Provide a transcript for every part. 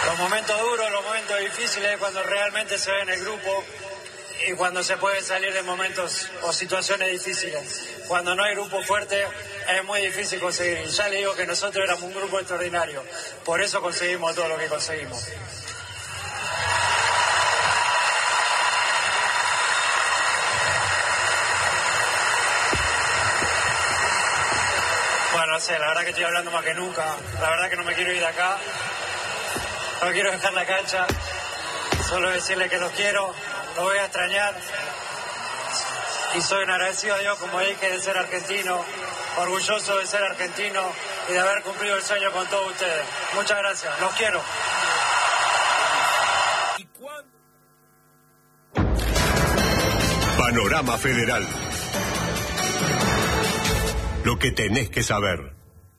Los momentos duros, los momentos difíciles es cuando realmente se ve en el grupo y cuando se puede salir de momentos o situaciones difíciles. Cuando no hay grupo fuerte es muy difícil conseguir. Y ya le digo que nosotros éramos un grupo extraordinario. Por eso conseguimos todo lo que conseguimos. Bueno, no sé, la verdad que estoy hablando más que nunca. La verdad que no me quiero ir de acá. No quiero dejar la cancha. Solo decirle que los quiero, los voy a extrañar. Y soy un agradecido a Dios, como dije, de ser argentino, orgulloso de ser argentino y de haber cumplido el sueño con todos ustedes. Muchas gracias, los quiero. Panorama Federal. Lo que tenés que saber.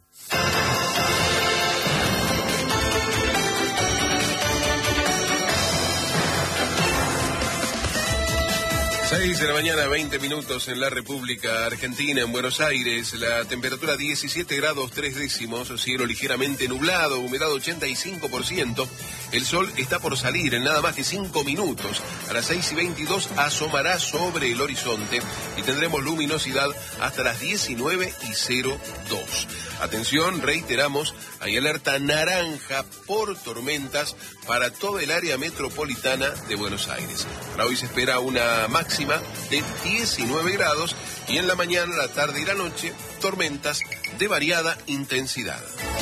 6 de la mañana, 20 minutos en la República Argentina, en Buenos Aires. La temperatura 17 grados 3 décimos, cielo ligeramente nublado, humedad 85%. El sol está por salir en nada más que 5 minutos. A las 6:22 asomará sobre el horizonte y tendremos luminosidad hasta las 19:02. Atención, reiteramos, hay alerta naranja por tormentas para toda el área metropolitana de Buenos Aires. Para hoy se espera una máxima de 19 grados y en la mañana, la tarde y la noche, tormentas de variada intensidad.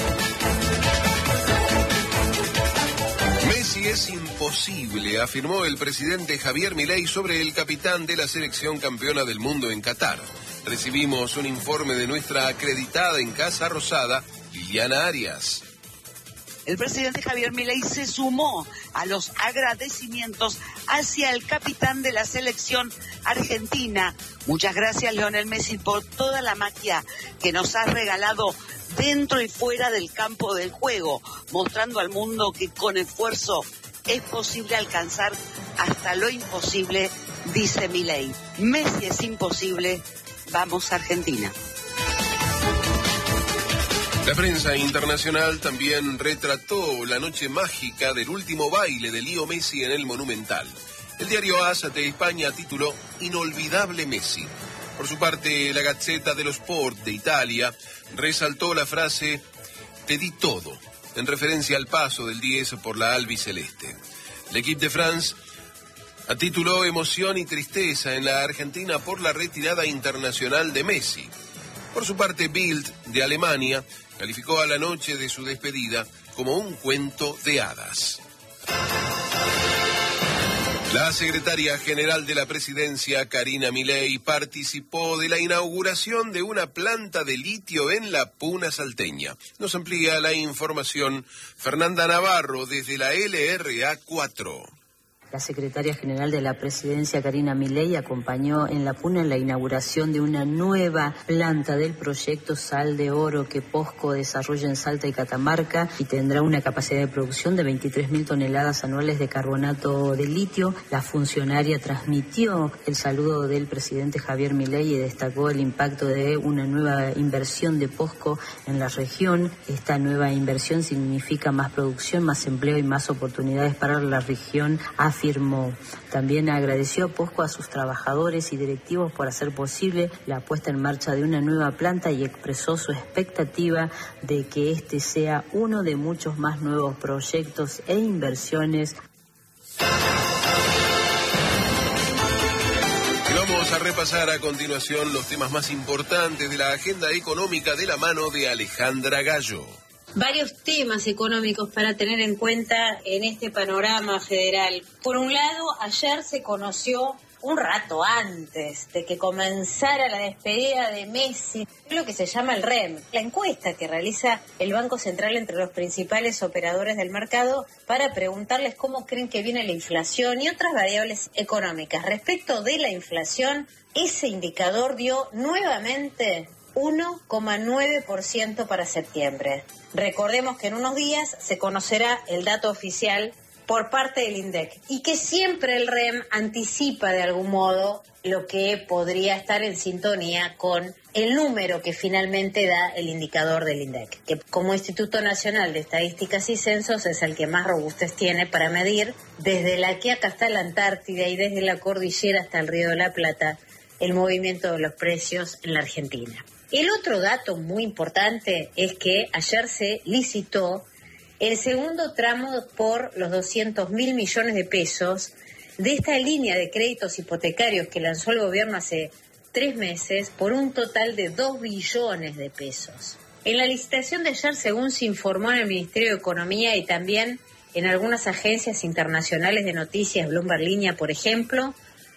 Messi es imposible, afirmó el presidente Javier Milei sobre el capitán de la selección campeona del mundo en Qatar. Recibimos un informe de nuestra acreditada en Casa Rosada, Liliana Arias. El presidente Javier Milei se sumó a los agradecimientos hacia el capitán de la selección argentina. Muchas gracias, Lionel Messi, por toda la magia que nos has regalado dentro y fuera del campo del juego, mostrando al mundo que con esfuerzo es posible alcanzar hasta lo imposible, dice Milei. Messi es imposible, vamos Argentina. La prensa internacional también retrató la noche mágica del último baile de Leo Messi en el Monumental. El diario AS de España tituló Inolvidable Messi. Por su parte, la Gazzetta dello Sport de Italia resaltó la frase "Te di todo", en referencia al paso del 10 por la albiceleste. L'Équipe de France tituló Emoción y tristeza en la Argentina por la retirada internacional de Messi. Por su parte, Bild de Alemania calificó a la noche de su despedida como un cuento de hadas. La secretaria general de la presidencia, Karina Milei, participó de la inauguración de una planta de litio en la Puna salteña. Nos amplía la información Fernanda Navarro desde la LRA 4. La secretaria general de la presidencia, Karina Milei, acompañó en La Puna en la inauguración de una nueva planta del proyecto Sal de Oro que POSCO desarrolla en Salta y Catamarca y tendrá una capacidad de producción de 23.000 toneladas anuales de carbonato de litio. La funcionaria transmitió el saludo del presidente Javier Milei y destacó el impacto de una nueva inversión de POSCO en la región. Esta nueva inversión significa más producción, más empleo y más oportunidades para la región, afirmó. También agradeció a POSCO a sus trabajadores y directivos por hacer posible la puesta en marcha de una nueva planta y expresó su expectativa de que este sea uno de muchos más nuevos proyectos e inversiones. Y vamos a repasar a continuación los temas más importantes de la agenda económica de la mano de Alejandra Gallo. Varios temas económicos para tener en cuenta en este panorama federal. Por un lado, ayer se conoció un rato antes de que comenzara la despedida de Messi, lo que se llama el REM, la encuesta que realiza el Banco Central entre los principales operadores del mercado para preguntarles cómo creen que viene la inflación y otras variables económicas. Respecto de la inflación, ese indicador dio nuevamente 1,9% para septiembre. Recordemos que en unos días se conocerá el dato oficial por parte del INDEC y que siempre el REM anticipa de algún modo lo que podría estar en sintonía con el número que finalmente da el indicador del INDEC, que como Instituto Nacional de Estadísticas y Censos es el que más robustez tiene para medir desde la Quiaca hasta la Antártida y desde la cordillera hasta el Río de la Plata el movimiento de los precios en la Argentina. El otro dato muy importante es que ayer se licitó el segundo tramo por los 200.000 millones de pesos de esta línea de créditos hipotecarios que lanzó el gobierno hace 3 meses por un total de 2 billones de pesos. En la licitación de ayer, según se informó en el Ministerio de Economía y también en algunas agencias internacionales de noticias, Bloomberg Línea, por ejemplo,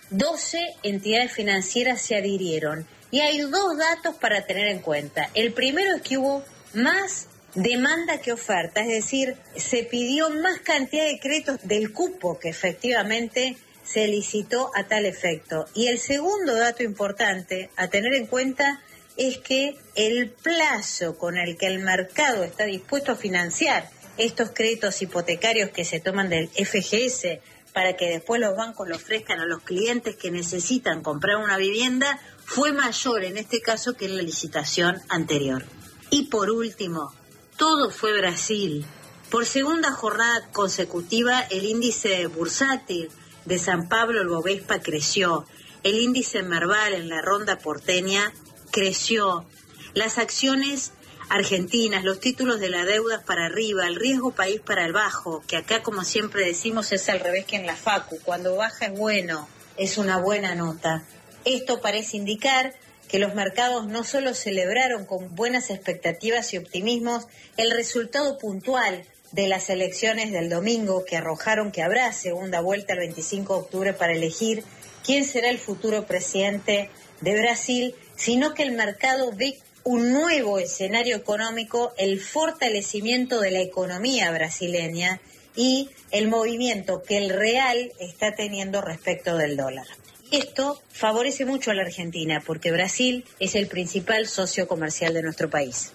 12 entidades financieras se adhirieron. Y hay 2 datos para tener en cuenta. El primero es que hubo más demanda que oferta, es decir, se pidió más cantidad de créditos del cupo que efectivamente se licitó a tal efecto. Y el segundo dato importante a tener en cuenta es que el plazo con el que el mercado está dispuesto a financiar estos créditos hipotecarios que se toman del FGS para que después los bancos lo ofrezcan a los clientes que necesitan comprar una vivienda fue mayor en este caso que en la licitación anterior. Y por último, todo fue Brasil. Por segunda jornada consecutiva, el índice bursátil de San Pablo, el Bovespa, creció. El índice Merval en la ronda porteña creció. Las acciones argentinas, los títulos de la deuda para arriba, el riesgo país para el bajo, que acá, como siempre decimos, es al revés que en la Facu. Cuando baja es bueno, es una buena nota. Esto parece indicar que los mercados no solo celebraron con buenas expectativas y optimismos el resultado puntual de las elecciones del domingo, que arrojaron que habrá segunda vuelta el 25 de octubre para elegir quién será el futuro presidente de Brasil, sino que el mercado ve un nuevo escenario económico, el fortalecimiento de la economía brasileña y el movimiento que el real está teniendo respecto del dólar. Esto favorece mucho a la Argentina porque Brasil es el principal socio comercial de nuestro país.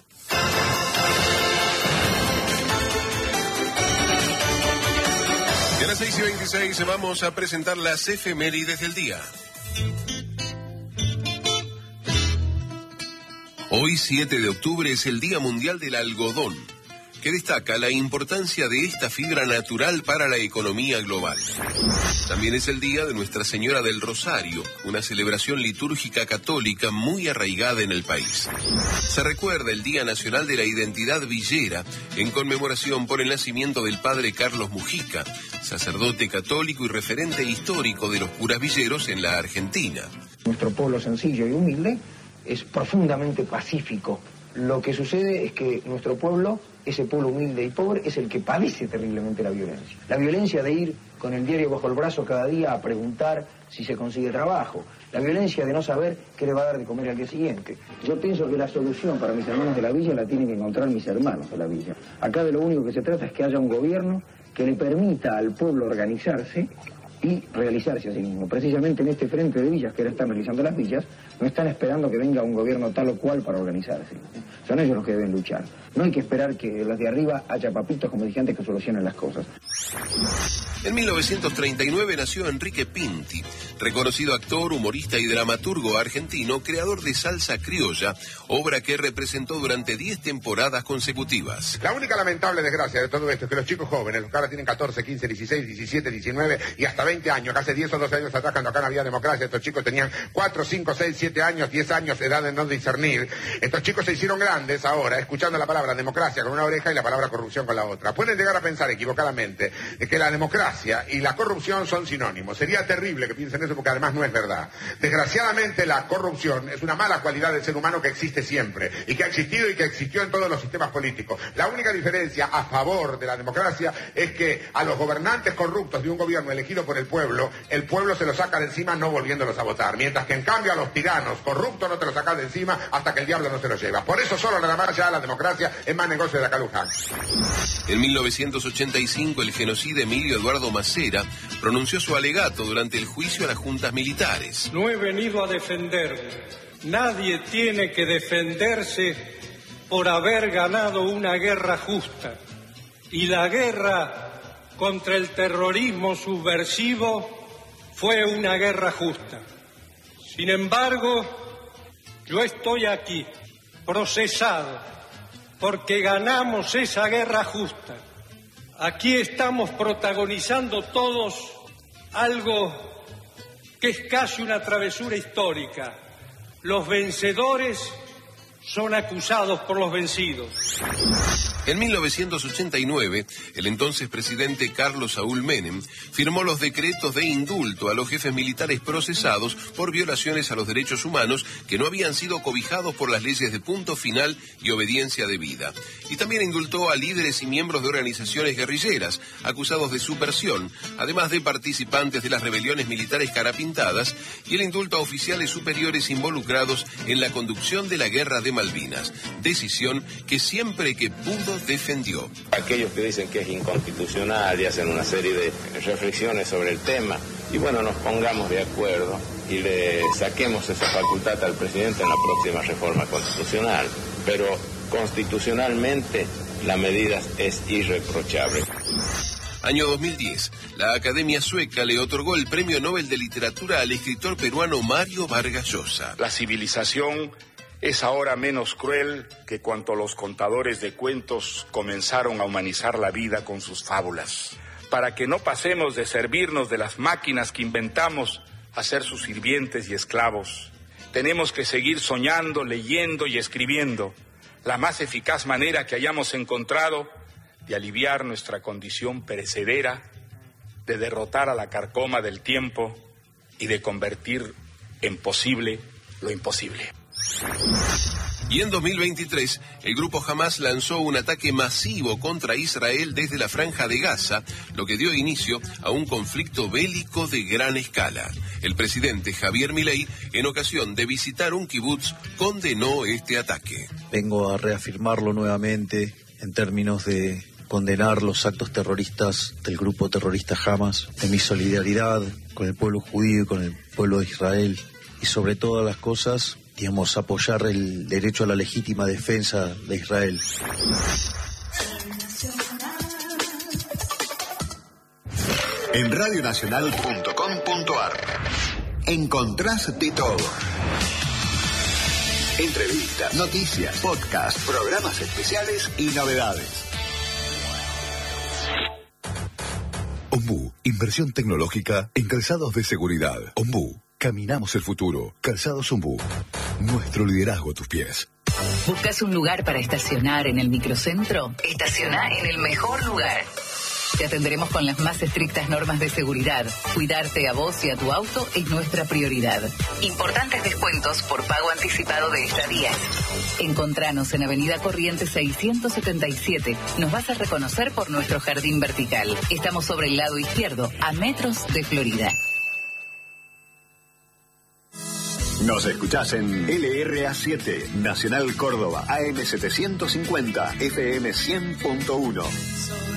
Y a las 6:26 vamos a presentar las efemérides del día. Hoy, 7 de octubre, es el Día Mundial del Algodón, que destaca la importancia de esta fibra natural para la economía global. También es el Día de Nuestra Señora del Rosario, una celebración litúrgica católica muy arraigada en el país. Se recuerda el Día Nacional de la Identidad Villera, en conmemoración por el nacimiento del padre Carlos Mujica, sacerdote católico y referente histórico de los curas villeros en la Argentina. Nuestro pueblo sencillo y humilde es profundamente pacífico. Lo que sucede es que nuestro pueblo, ese pueblo humilde y pobre, es el que padece terriblemente la violencia. La violencia de ir con el diario bajo el brazo cada día a preguntar si se consigue trabajo. La violencia de no saber qué le va a dar de comer al día siguiente. Yo pienso que la solución para mis hermanos de la villa la tienen que encontrar mis hermanos de la villa. Acá de lo único que se trata es que haya un gobierno que le permita al pueblo organizarse y realizarse a sí mismo. Precisamente en este frente de villas que ahora están realizando las villas, no están esperando que venga un gobierno tal o cual para organizarse. Son ellos los que deben luchar. No hay que esperar que los de arriba haya papitos, como dije antes, que solucionen las cosas. En 1939 nació Enrique Pinti, reconocido actor, humorista y dramaturgo argentino, creador de Salsa Criolla, obra que representó durante 10 temporadas consecutivas. La única lamentable desgracia de todo esto es que los chicos jóvenes, los que ahora tienen 14, 15, 16, 17, 19 y hasta 20 años, que hace 10 o 12 años atrás, cuando acá no había democracia, estos chicos tenían 4, 5, 6, 7 años, 10 años, edad de no discernir. Estos chicos se hicieron grandes ahora, escuchando la palabra democracia con una oreja y la palabra corrupción con la otra. Pueden llegar a pensar equivocadamente que la democracia y la corrupción son sinónimos. Sería terrible que piensen eso porque además no es verdad. Desgraciadamente la corrupción es una mala cualidad del ser humano que existe siempre y que ha existido y que existió en todos los sistemas políticos. La única diferencia a favor de la democracia es que a los gobernantes corruptos de un gobierno elegido por el pueblo se los saca de encima no volviéndolos a votar. Mientras que en cambio a los tiranos corruptos no te los sacas de encima hasta que el diablo no se los lleva. Por eso solo nada más ya la democracia es más negocio de acá Luján. En 1985 el genocida Emilio Eduardo Macera pronunció su alegato durante el juicio a las juntas militares. No he venido a defenderme. Nadie tiene que defenderse por haber ganado una guerra justa. Y la guerra contra el terrorismo subversivo fue una guerra justa. Sin embargo, Yo estoy aquí, procesado, porque ganamos esa guerra justa. Aquí estamos protagonizando todos algo que es casi una travesura histórica. Los vencedores son acusados por los vencidos. En 1989, el entonces presidente Carlos Saúl Menem firmó los decretos de indulto a los jefes militares procesados por violaciones a los derechos humanos que no habían sido cobijados por las leyes de punto final y obediencia debida. Y también indultó a líderes y miembros de organizaciones guerrilleras acusados de subversión, además de participantes de las rebeliones militares carapintadas, y el indulto a oficiales superiores involucrados en la conducción de la Guerra de Malvinas, decisión que siempre que pudo defendió. Aquellos que dicen que es inconstitucional y hacen una serie de reflexiones sobre el tema, y bueno, nos pongamos de acuerdo y le saquemos esa facultad al presidente en la próxima reforma constitucional. Pero constitucionalmente la medida es irreprochable. Año 2010, la Academia Sueca le otorgó el Premio Nobel de Literatura al escritor peruano Mario Vargas Llosa. La civilización es ahora menos cruel que cuando los contadores de cuentos comenzaron a humanizar la vida con sus fábulas. Para que no pasemos de servirnos de las máquinas que inventamos a ser sus sirvientes y esclavos, tenemos que seguir soñando, leyendo y escribiendo, la más eficaz manera que hayamos encontrado de aliviar nuestra condición perecedera, de derrotar a la carcoma del tiempo y de convertir en posible lo imposible. Y en 2023, el grupo Hamás lanzó un ataque masivo contra Israel desde la Franja de Gaza, lo que dio inicio a un conflicto bélico de gran escala. El presidente Javier Milei, en ocasión de visitar un kibutz, condenó este ataque. Vengo a reafirmarlo nuevamente en términos de condenar los actos terroristas del grupo terrorista Hamás, de mi solidaridad con el pueblo judío y con el pueblo de Israel, y sobre todas las cosas, apoyar el derecho a la legítima defensa de Israel. En radionacional.com.ar encontrás de todo. Entrevistas, noticias, podcast, programas especiales y novedades. Ombú, inversión tecnológica en calzados de seguridad. Ombú, caminamos el futuro. Calzados Ombú, nuestro liderazgo a tus pies. ¿Buscas un lugar para estacionar en el microcentro? Estaciona en el mejor lugar. Te atenderemos con las más estrictas normas de seguridad. Cuidarte a vos y a tu auto es nuestra prioridad. Importantes descuentos por pago anticipado de estadías. Encontranos en Avenida Corrientes 677. Nos vas a reconocer por nuestro jardín vertical. Estamos sobre el lado izquierdo, a metros de Florida. Nos escuchás en LRA7, Nacional Córdoba, AM 750, FM 100.1.